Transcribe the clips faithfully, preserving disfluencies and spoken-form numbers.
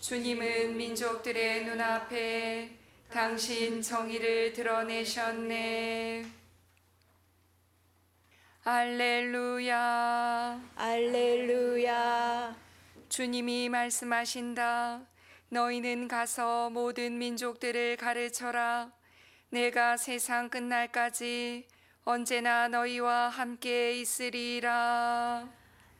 주님은 민족들의 눈앞에 당신 정의를 드러내셨네. 알렐루야. 알렐루야. 주님이 말씀하신다. 너희는 가서 모든 민족들을 가르쳐라. 내가 세상 끝날까지 언제나 너희와 함께 있으리라.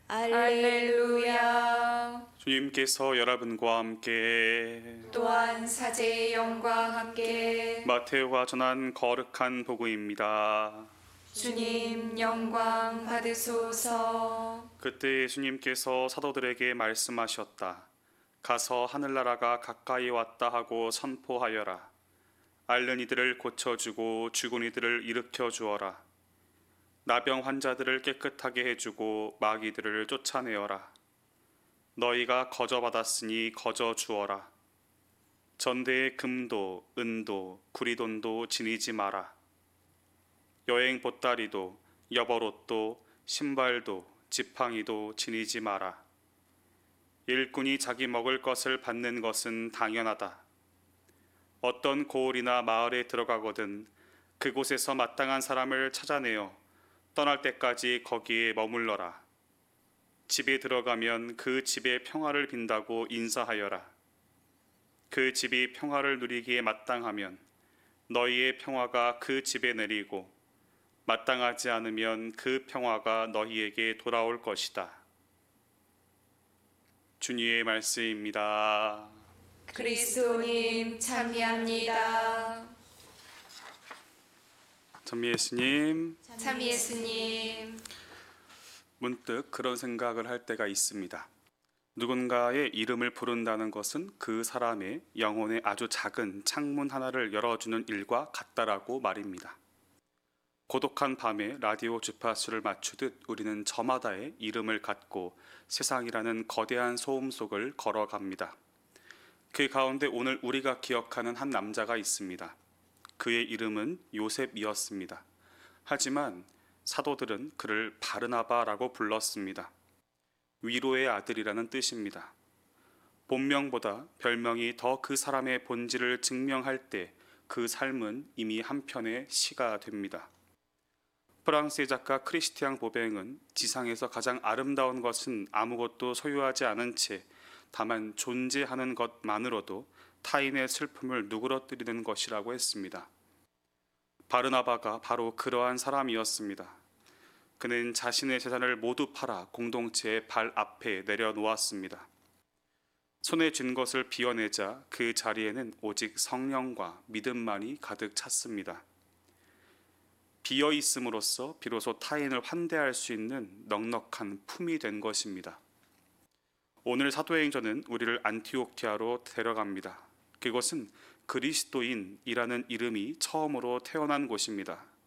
알렐루야. 주님께서 여러분과 함께 또한 사제의 영과 함께 마테오가 전한 거룩한 복음입니다. 주님 영광 받으소서. 그때 예수님께서 사도들에게 말씀하셨다. 가서 하늘나라가 가까이 왔다 하고 선포하여라. 앓는 이들을 고쳐주고 죽은 이들을 일으켜 주어라. 나병 환자들을 깨끗하게 해주고 마귀들을 쫓아내어라. 너희가 거저받았으니 거저 주어라. 전대에 금도 은도 구리돈도 지니지 마라. 여행 보따리도 여벌옷도 신발도 지팡이도 지니지 마라. 일꾼이 자기 먹을 것을 받는 것은 당연하다. 어떤 고을이나 마을에 들어가거든 그곳에서 마땅한 사람을 찾아내어 떠날 때까지 거기에 머물러라. 집에 들어가면 그 집에 평화를 빈다고 인사하여라. 그 집이 평화를 누리기에 마땅하면 너희의 평화가 그 집에 내리고 마땅하지 않으면 그 평화가 너희에게 돌아올 것이다. 주님의 말씀입니다. 그리스도님 찬미합니다. 찬미 예수님, 참 예수님. 문득 그런 생각을 할 때가 있습니다. 누군가의 이름을 부른다는 것은 그 사람의 영혼의 아주 작은 창문 하나를 열어주는 일과 같다라고 말입니다. 고독한 밤에 라디오 주파수를 맞추듯 우리는 저마다의 이름을 갖고 세상이라는 거대한 소음 속을 걸어갑니다. 그 가운데 오늘 우리가 기억하는 한 남자가 있습니다. 그의 이름은 요셉이었습니다. 하지만 사도들은 그를 바르나바라고 불렀습니다. 위로의 아들이라는 뜻입니다. 본명보다 별명이 더 그 사람의 본질을 증명할 때 그 삶은 이미 한편의 시가 됩니다. 프랑스의 작가 크리스티앙 보뱅은 지상에서 가장 아름다운 것은 아무것도 소유하지 않은 채 다만 존재하는 것만으로도 타인의 슬픔을 누그러뜨리는 것이라고 했습니다. 바르나바가 바로 그러한 사람이었습니다. 그는 자신의 재산을 모두 팔아 공동체의 발 앞에 내려놓았습니다. 손에 쥔 것을 비워내자 그 자리에는 오직 성령과 믿음만이 가득 찼습니다. 비어 있음으로써 비로소 타인을 환대할 수 있는 넉넉한 품이 된 것입니다. 오늘 사도행전은 우리를 안티오키아로 데려갑니다. 그것은 그리스도인이라는 이름이 처음으로 태어난 곳입니다.